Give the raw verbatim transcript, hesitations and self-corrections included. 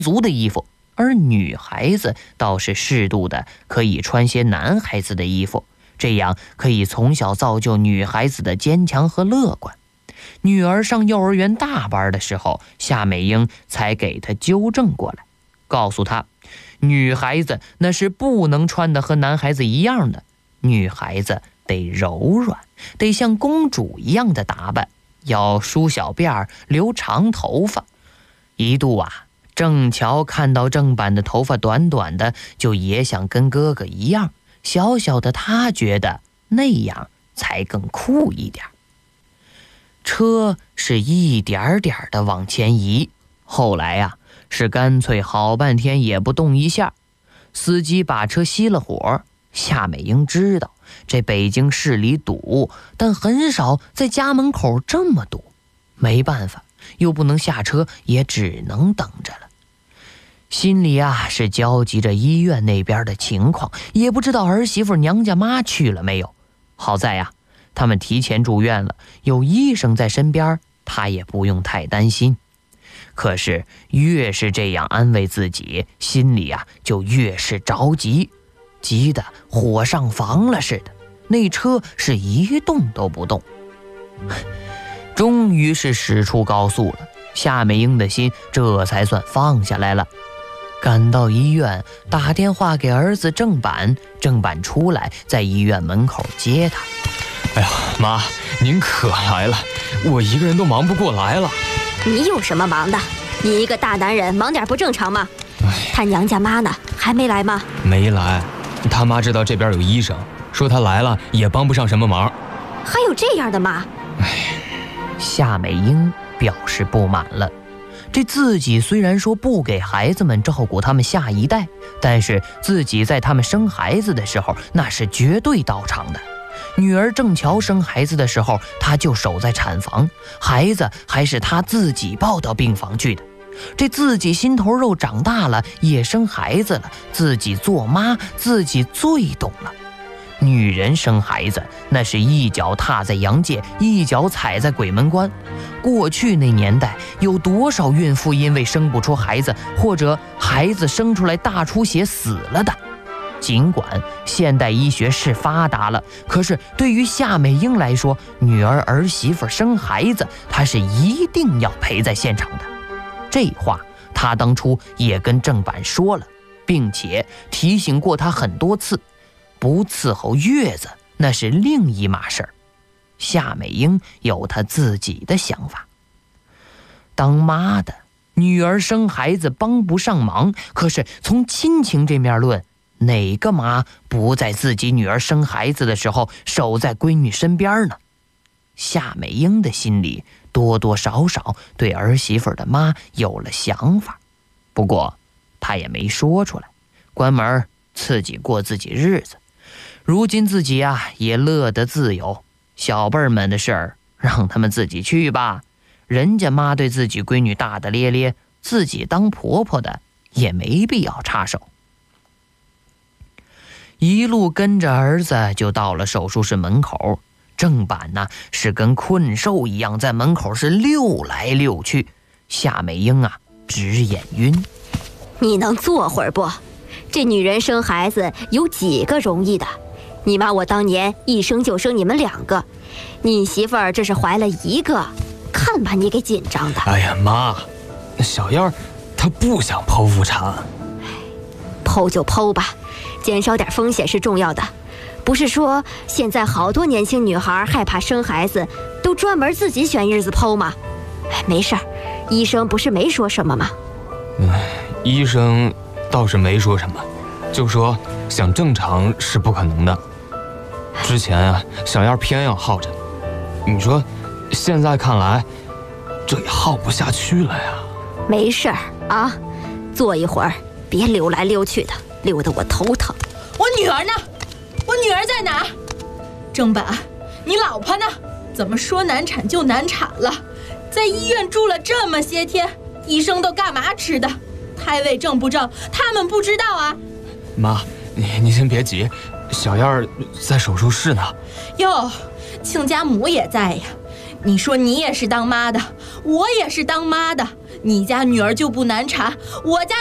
足的衣服，而女孩子倒是适度的可以穿些男孩子的衣服，这样可以从小造就女孩子的坚强和乐观。女儿上幼儿园大班的时候，夏美英才给她纠正过来，告诉她，女孩子那是不能穿的和男孩子一样的，女孩子得柔软，得像公主一样的打扮，要梳小辫儿，留长头发。一度啊，郑乔看到郑板的头发短短的，就也想跟哥哥一样，小小的他觉得那样才更酷一点。车是一点点的往前移，后来啊，是干脆好半天也不动一下。司机把车熄了火，夏美英知道这北京市里堵，但很少在家门口这么堵。没办法，又不能下车，也只能等着了。心里啊是焦急着医院那边的情况，也不知道儿媳妇娘家妈去了没有。好在呀、啊，他们提前住院了，有医生在身边，他也不用太担心。可是越是这样安慰自己，心里啊就越是着急，急得火上房了似的。那车是一动都不动。终于是驶出高速了，夏美英的心这才算放下来了。赶到医院，打电话给儿子郑板，郑板出来在医院门口接他。 哎呀，妈，您可来了，我一个人都忙不过来了。 你有什么忙的？你一个大男人忙点不正常吗？他娘家妈呢，还没来吗？ 没来，他妈知道这边有医生，说他来了也帮不上什么忙。 还有这样的妈？ 哎， 夏美英表示不满了。这自己虽然说不给孩子们照顾他们下一代，但是自己在他们生孩子的时候那是绝对到场的。女儿郑乔生孩子的时候，她就守在产房，孩子还是她自己抱到病房去的。这自己心头肉长大了，也生孩子了，自己做妈，自己最懂了。女人生孩子，那是一脚踏在阳界，一脚踩在鬼门关。过去那年代，有多少孕妇因为生不出孩子，或者孩子生出来大出血死了的？尽管现代医学是发达了，可是对于夏美英来说，女儿儿媳妇生孩子，她是一定要陪在现场的。这话她当初也跟郑板说了，并且提醒过他很多次，不伺候月子那是另一码事儿。夏美英有她自己的想法。当妈的，女儿生孩子帮不上忙，可是从亲情这面论，哪个妈不在自己女儿生孩子的时候守在闺女身边呢？夏美英的心里多多少少对儿媳妇的妈有了想法，不过她也没说出来，关门自己过自己日子。如今自己啊也乐得自由，小辈们的事儿让他们自己去吧。人家妈对自己闺女大大咧咧，自己当婆婆的也没必要插手。一路跟着儿子就到了手术室门口，郑板呢是跟困兽一样在门口是溜来溜去，夏美英啊直眼晕。 你能坐会儿不？这女人生孩子有几个容易的？你妈我当年一生就生你们两个，你媳妇儿这是怀了一个，看把你给紧张的。 哎呀妈，小燕儿她不想剖腹产。 剖就剖吧，减少点风险是重要的。不是说现在好多年轻女孩害怕生孩子，都专门自己选日子剖吗？没事儿，医生不是没说什么吗？ 嗯，医生倒是没说什么，就说想正常是不可能的。之前啊，小燕偏要耗着，你说现在看来这也耗不下去了呀。 没事儿啊，坐一会儿，别溜来溜去的，溜得我头疼。 我女儿呢？我女儿在哪？郑板，你老婆呢？怎么说难产就难产了？在医院住了这么些天，医生都干嘛吃的？胎位正不正，他们不知道啊。 妈，你你先别急，小燕在手术室呢。 哟，亲家母也在呀。你说你也是当妈的，我也是当妈的， 你家女儿就不难产，我家